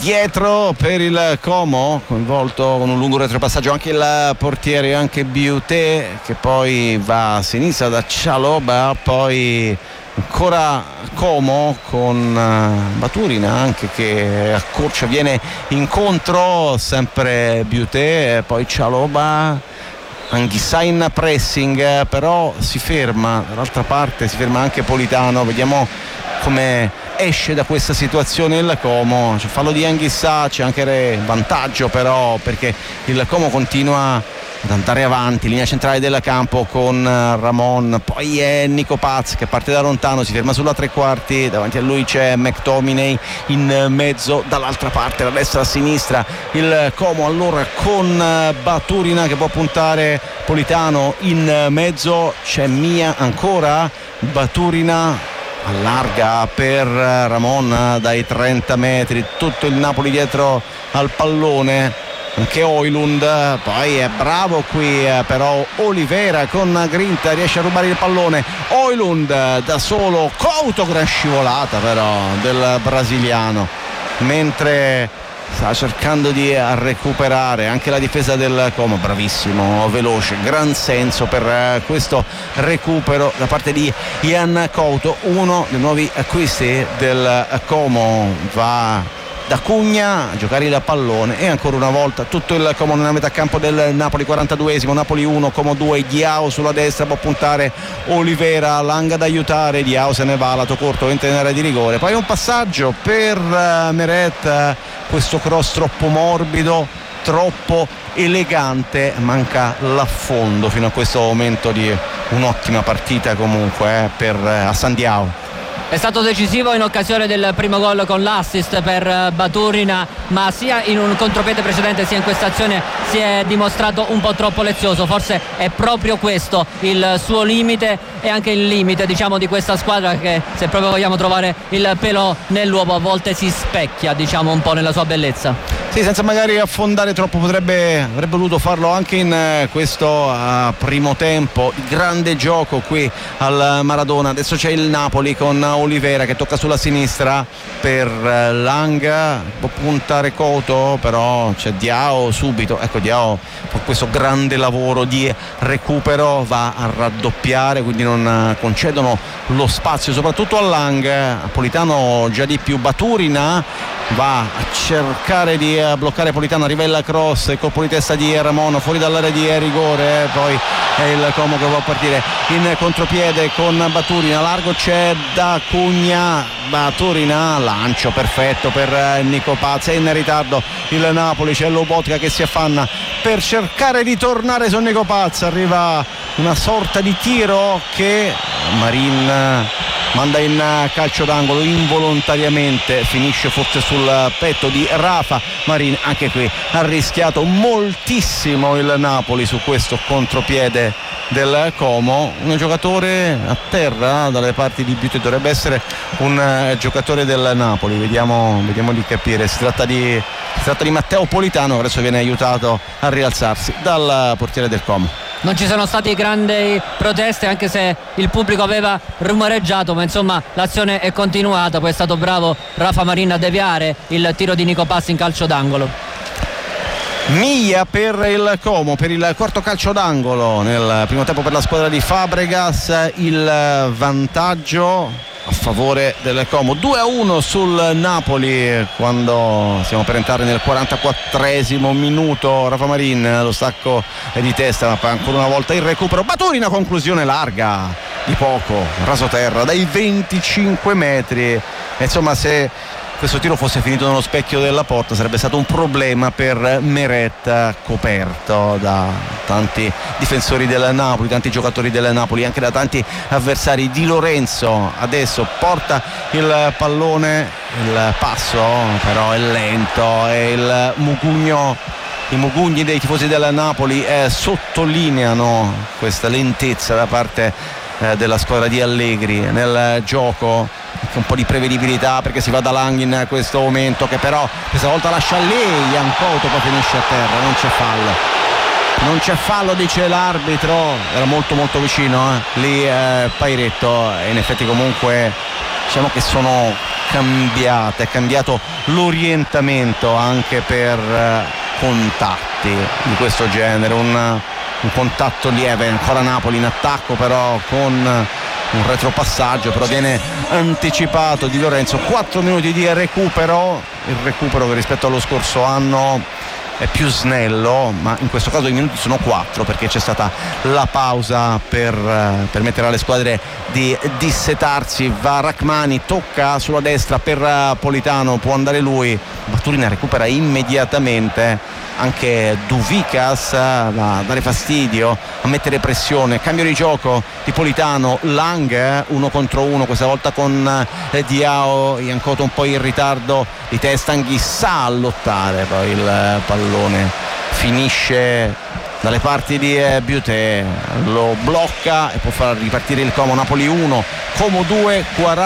Dietro per il Como, coinvolto con un lungo retropassaggio anche il portiere, anche Biuté, che poi va a sinistra da Cialoba, poi ancora Como con Baturina anche che accorcia, viene incontro, sempre Biuté, poi Cialoba, Anghissà in pressing, però si ferma, dall'altra parte si ferma anche Politano, vediamo come esce da questa situazione il Como. C'è fallo di Anghissà, c'è anche vantaggio però perché il Como continua ad andare avanti, linea centrale del campo con Ramon, poi è Nico Paz che parte da lontano, si ferma sulla tre quarti, davanti a lui c'è McTominay, in mezzo dall'altra parte, da destra a sinistra il Como allora con Baturina che può puntare Politano, in mezzo c'è Mia ancora, Baturina allarga per Ramon dai 30 metri, tutto il Napoli dietro al pallone, anche Højlund, poi è bravo qui però Olivera con grinta riesce a rubare il pallone, Højlund da solo, Couto, gran scivolata però del brasiliano, mentre sta cercando di recuperare anche la difesa del Como, bravissimo, veloce, gran senso per questo recupero da parte di Ian Couto, uno dei nuovi acquisti del Como. Va da Cugna a giocare il pallone e ancora una volta tutto il Como nella metà campo del Napoli, 42esimo, Napoli 1, Como 2, Diao sulla destra, può puntare Olivera, Lang ad aiutare, Diao se ne va, lato corto, entra in area di rigore, poi un passaggio per Meret, questo cross troppo morbido, troppo elegante, manca l'affondo fino a questo momento di un'ottima partita comunque per Hassan Diao. È stato decisivo in occasione del primo gol con l'assist per Baturina, ma sia in un contropiede precedente sia in questa azione si è dimostrato un po' troppo lezioso. Forse è proprio questo il suo limite e anche il limite, diciamo, di questa squadra che, se proprio vogliamo trovare il pelo nell'uovo, a volte si specchia, diciamo, un po' nella sua bellezza. Sì, senza magari affondare troppo, avrebbe voluto farlo anche in questo primo tempo. Grande gioco qui al Maradona. Adesso c'è il Napoli con Olivera che tocca sulla sinistra per Lang, può puntare Couto, però c'è Diao subito, ecco Diao con questo grande lavoro di recupero va a raddoppiare, quindi non concedono lo spazio soprattutto a Lang. Politano già di più, Baturina va a cercare di bloccare Politano, arriva il cross, il colpo di testa di Ramon fuori dall'area di rigore, poi è il Como che può partire in contropiede con Baturina, largo c'è da Cugna, Baturina, lancio perfetto per Nico Paz, è in ritardo il Napoli, c'è Lobotka che si affanna per cercare di tornare su Nico Paz, arriva una sorta di tiro che Marin manda in calcio d'angolo involontariamente, finisce forse sul petto di Rafa Marin. Anche qui ha rischiato moltissimo il Napoli su questo contropiede del Como, un giocatore a terra dalle parti di Biuté, dovrebbe essere un giocatore del Napoli, vediamo di capire, si tratta di Matteo Politano che adesso viene aiutato a rialzarsi dal portiere del Como. Non ci sono state grandi proteste, anche se il pubblico aveva rumoreggiato, ma insomma l'azione è continuata. Poi è stato bravo Rafa Marin a deviare il tiro di Nico Paz in calcio d'angolo. Miglia per il Como, per il quarto calcio d'angolo nel primo tempo per la squadra di Fabregas, il vantaggio a favore del Como, 2-1 sul Napoli quando stiamo per entrare nel 44esimo minuto. Rafa Marin, lo stacco di testa, ma poi ancora una volta il recupero, Baturina, conclusione larga di poco, rasoterra dai 25 metri, insomma se questo tiro fosse finito nello specchio della porta sarebbe stato un problema per Meret, coperto da tanti difensori del Napoli, tanti giocatori del Napoli, anche da tanti avversari. Di Lorenzo adesso porta il pallone, il passo però è lento e i mugugni dei tifosi del Napoli sottolineano questa lentezza da parte della squadra di Allegri nel gioco, un po' di prevedibilità perché si va da Lang in questo momento, che però questa volta lascia lì Ian Couto, poi finisce a terra, non c'è fallo dice l'arbitro, era molto molto vicino lì Pairetto, e in effetti comunque diciamo che sono cambiate, è cambiato l'orientamento anche per contatti di questo genere, un contatto lieve, ancora Napoli in attacco però con un retropassaggio, però viene anticipato Di Lorenzo. 4 minuti di recupero, il recupero che rispetto allo scorso anno è più snello, ma in questo caso i minuti sono 4 perché c'è stata la pausa per permettere alle squadre di dissetarsi. Va Rachmani, tocca sulla destra per Politano, può andare lui, Baturina recupera immediatamente. Anche Duvikas va a dare fastidio, a mettere pressione, cambio di gioco di Politano, Lang 1 contro 1 questa volta con Diao, Jankoto un po' in ritardo di testa, Anghissà a lottare, poi il pallone finisce dalle parti di Butè, lo blocca e può far ripartire il Como. Napoli 1, Como 2,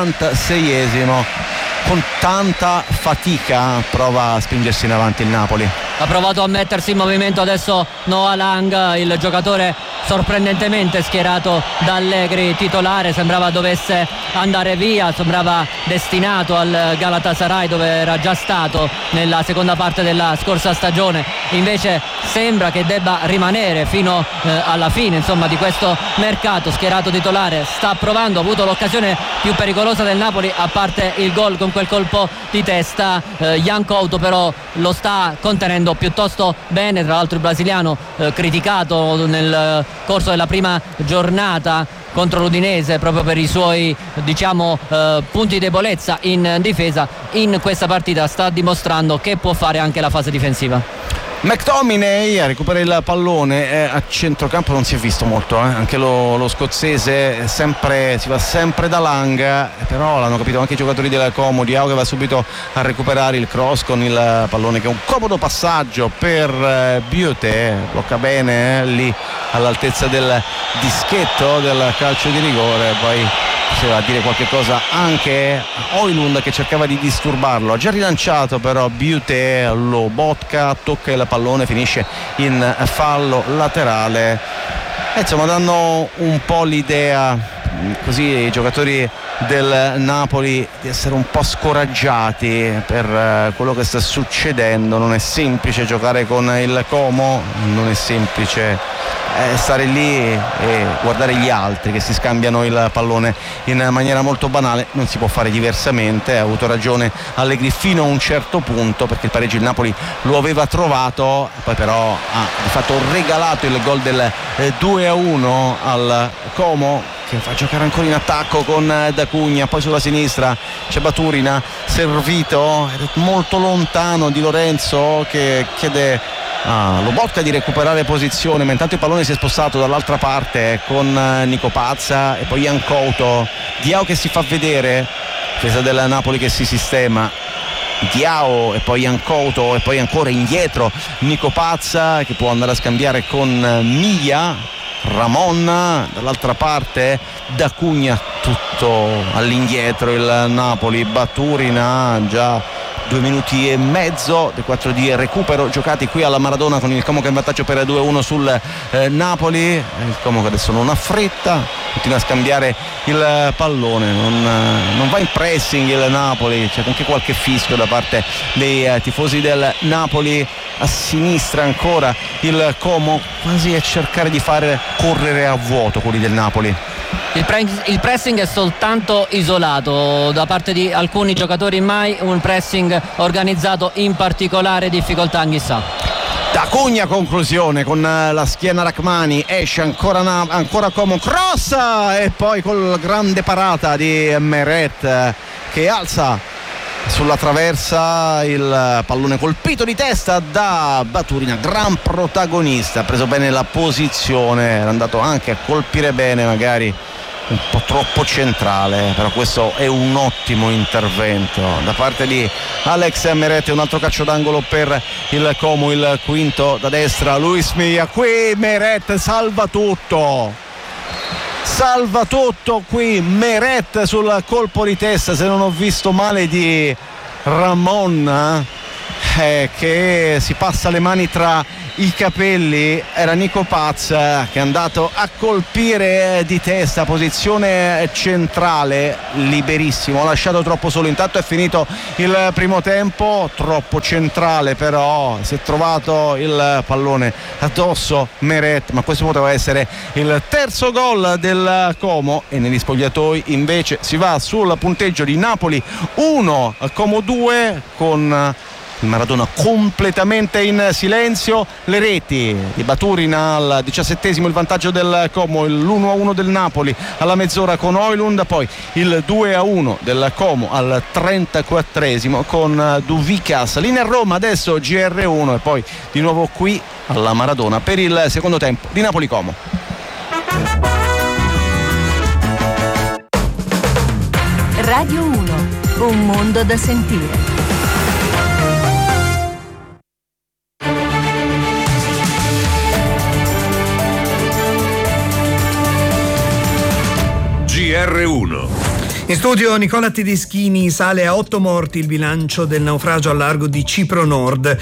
46esimo. Con tanta fatica prova a spingersi in avanti il Napoli. Ha provato a mettersi in movimento adesso Noah Lang, il giocatore sorprendentemente schierato da Allegri titolare, sembrava dovesse andare via, sembrava destinato al Galatasaray dove era già stato nella seconda parte della scorsa stagione, invece sembra che debba rimanere fino alla fine insomma di questo mercato, schierato titolare, sta provando, ha avuto l'occasione più pericolosa del Napoli a parte il gol con quel colpo di testa. Jankoto però lo sta contenendo piuttosto bene, tra l'altro il brasiliano criticato nel corso della prima giornata contro l'Udinese proprio per i suoi punti di debolezza in difesa, in questa partita sta dimostrando che può fare anche la fase difensiva. McTominay recupera il pallone, a centrocampo non si è visto molto, anche lo scozzese si va sempre da Lang, però l'hanno capito anche i giocatori del Como. Diao che va subito a recuperare il cross con il pallone che è un comodo passaggio per Butè, blocca bene lì all'altezza del dischetto del calcio di rigore, poi poteva a dire qualche cosa anche Højlund che cercava di disturbarlo, ha già rilanciato però Butè, lo bocca, tocca il pallone, finisce in fallo laterale. Insomma danno un po' l'idea così i giocatori del Napoli di essere un po' scoraggiati per quello che sta succedendo. Non è semplice giocare con il Como, non è semplice stare lì e guardare gli altri che si scambiano il pallone in maniera molto banale. Non si può fare diversamente, ha avuto ragione Allegri fino a un certo punto, perché il pareggio il Napoli lo aveva trovato, poi però ha di fatto regalato il gol del 2-1 al Como, che fa giocare ancora in attacco con D'Acugna, poi sulla sinistra c'è Baturina servito, molto lontano Di Lorenzo che chiede lo Botka di recuperare posizione, ma intanto il pallone si è spostato dall'altra parte con Nico Pazza e poi Jankoto. Diao che si fa vedere, difesa del Napoli che si sistema, Diao e poi Jankoto e poi ancora indietro Nico Pazza che può andare a scambiare con Miglia. Ramon dall'altra parte, D'Acugna tutto all'indietro il Napoli. Baturina già 2 minuti e mezzo dei 4 di recupero giocati qui alla Maradona, con il Como che è in vantaggio per 2-1 sul Napoli. Il Como che adesso non ha fretta, continua a scambiare il pallone, non va in pressing il Napoli, c'è anche qualche fischio da parte dei tifosi del Napoli. A sinistra ancora il Como, quasi a cercare di fare correre a vuoto quelli del Napoli. Il pressing è soltanto isolato da parte di alcuni giocatori, mai un pressing organizzato, in particolare difficoltà Anghissà. D'Acugna conclusione con la schiena Rachmani, esce ancora Como, cross e poi col grande parata di Meret che alza sulla traversa il pallone colpito di testa da Baturina, gran protagonista, ha preso bene la posizione, era andato anche a colpire bene, magari un po' troppo centrale, però questo è un ottimo intervento da parte di Alex Meret. Un altro calcio d'angolo per il Como, il quinto da destra, Luis Milla, qui Meret salva tutto qui Meret sul colpo di testa, se non ho visto male, di Ramon. che si passa le mani tra i capelli. Era Nico Paz che è andato a colpire di testa, posizione centrale, liberissimo, ha lasciato troppo solo. Intanto è finito il primo tempo, troppo centrale, però si è trovato il pallone addosso Meret, ma questo poteva essere il terzo gol del Como. E negli spogliatoi invece si va sul punteggio di Napoli 1, Como 2, con il Maradona completamente in silenzio. Le reti di Baturina al 17esimo, il vantaggio del Como, l'1-1 del Napoli alla mezz'ora con Højlund, poi il 2-1 del Como al 34esimo con Duvikas. Linea Roma adesso, GR1, e poi di nuovo qui alla Maradona per il secondo tempo di Napoli-Como. Radio 1, un mondo da sentire. GR1. In studio Nicola Tedeschini. Sale a 8 morti il bilancio del naufragio al largo di Cipro Nord,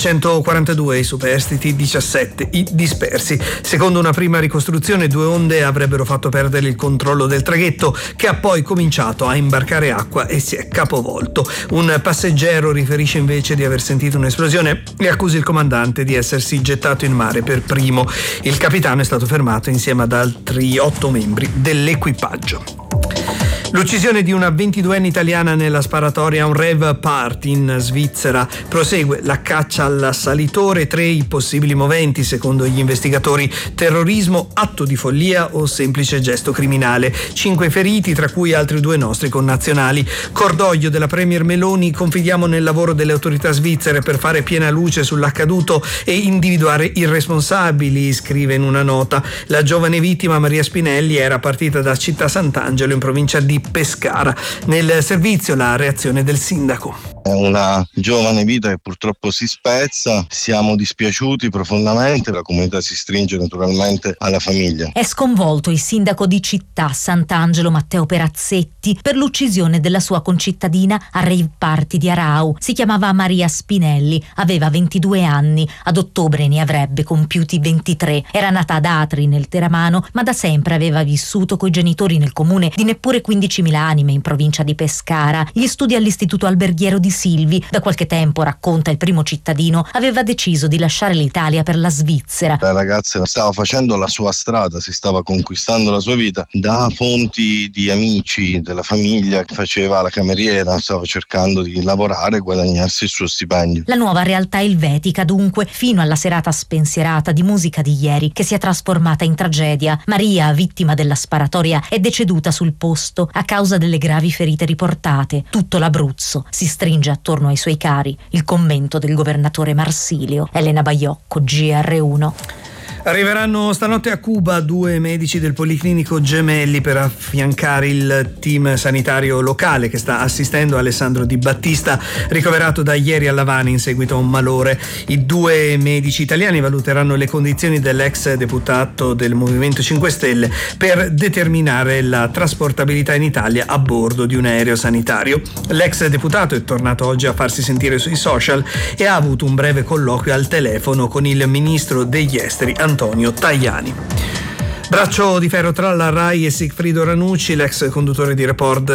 242 i superstiti, 17 i dispersi. Secondo una prima ricostruzione, 2 onde avrebbero fatto perdere il controllo del traghetto, che ha poi cominciato a imbarcare acqua e si è capovolto. Un passeggero riferisce invece di aver sentito un'esplosione e accusa il comandante di essersi gettato in mare per primo. Il capitano è stato fermato insieme ad altri 8 membri dell'equipaggio. L'uccisione di una 22enne italiana nella sparatoria a un rave party in Svizzera. Prosegue la caccia all'assalitore, 3 i possibili moventi secondo gli investigatori: terrorismo, atto di follia o semplice gesto criminale. 5 feriti, tra cui altri 2 nostri connazionali. Cordoglio della Premier Meloni: confidiamo nel lavoro delle autorità svizzere per fare piena luce sull'accaduto e individuare i responsabili, scrive in una nota. La giovane vittima, Maria Spinelli, era partita da Città Sant'Angelo in provincia di Pescara. Nel servizio la reazione del sindaco: è una giovane vita che purtroppo si spezza, siamo dispiaciuti profondamente, la comunità si stringe naturalmente alla famiglia. È sconvolto il sindaco di Città Sant'Angelo, Matteo Perazzetti, per l'uccisione della sua concittadina a rave party di Arau. Si chiamava Maria Spinelli, aveva 22 anni, ad ottobre ne avrebbe compiuti 23. Era nata ad Atri nel Teramano, ma da sempre aveva vissuto coi genitori nel comune di neppure 15.000 anime in provincia di Pescara. Gli studi all'istituto alberghiero di Silvi. Da qualche tempo, racconta il primo cittadino, aveva deciso di lasciare l'Italia per la Svizzera. La ragazza stava facendo la sua strada, si stava conquistando la sua vita. Da fonti di amici della famiglia, faceva la cameriera, stava cercando di lavorare e guadagnarsi il suo stipendio. La nuova realtà elvetica, dunque, fino alla serata spensierata di musica di ieri, che si è trasformata in tragedia. Maria, vittima della sparatoria, è deceduta sul posto a causa delle gravi ferite riportate. Tutto l'Abruzzo si stringe attorno ai suoi cari. Il commento del governatore Marsilio. Elena Baiocco, GR1. Arriveranno stanotte a Cuba 2 medici del Policlinico Gemelli per affiancare il team sanitario locale che sta assistendo Alessandro Di Battista, ricoverato da ieri a Lavana in seguito a un malore. I 2 medici italiani valuteranno le condizioni dell'ex deputato del Movimento 5 Stelle per determinare la trasportabilità in Italia a bordo di un aereo sanitario. L'ex deputato è tornato oggi a farsi sentire sui social e ha avuto un breve colloquio al telefono con il ministro degli esteri Antonio Tajani. Braccio di ferro tra la RAI e Sigfrido Ranucci. L'ex conduttore di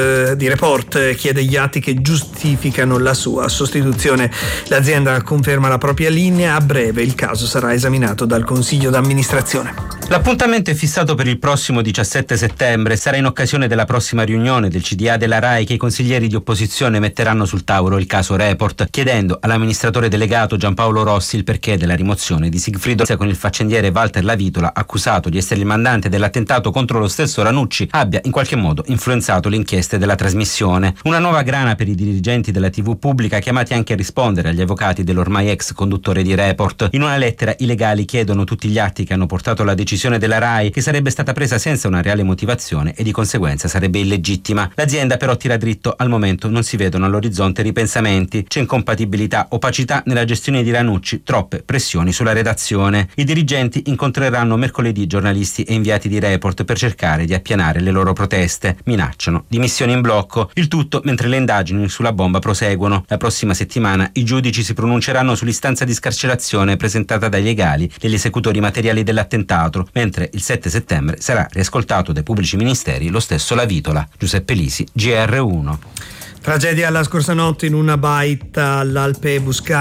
Report chiede gli atti che giustificano la sua sostituzione. L'azienda conferma la propria linea. A breve il caso sarà esaminato dal Consiglio d'amministrazione. L'appuntamento è fissato per il prossimo 17 settembre. Sarà in occasione della prossima riunione del CDA della RAI che i consiglieri di opposizione metteranno sul tavolo il caso Report, chiedendo all'amministratore delegato Giampaolo Rossi il perché della rimozione di Sigfrido, con il faccendiere Walter Lavitola accusato di essere il mandante dell'attentato contro lo stesso Ranucci, abbia in qualche modo influenzato le inchieste della trasmissione. Una nuova grana per i dirigenti della TV pubblica, chiamati anche a rispondere agli avvocati dell'ormai ex conduttore di Report. In una lettera i legali chiedono tutti gli atti che hanno portato alla decisione della RAI, che sarebbe stata presa senza una reale motivazione e di conseguenza sarebbe illegittima. L'azienda però tira dritto: al momento non si vedono all'orizzonte ripensamenti, c'è incompatibilità, opacità nella gestione di Ranucci, troppe pressioni sulla redazione. I dirigenti incontreranno mercoledì giornalisti e e inviati di Report per cercare di appianare le loro proteste. Minacciano dimissioni in blocco. Il tutto mentre le indagini sulla bomba proseguono. La prossima settimana i giudici si pronunceranno sull'istanza di scarcerazione presentata dai legali degli esecutori materiali dell'attentato, mentre il 7 settembre sarà riascoltato dai pubblici ministeri lo stesso Lavitola. Giuseppe Lisi, GR1. Tragedia la scorsa notte in una baita all'Alpe Buscaglia.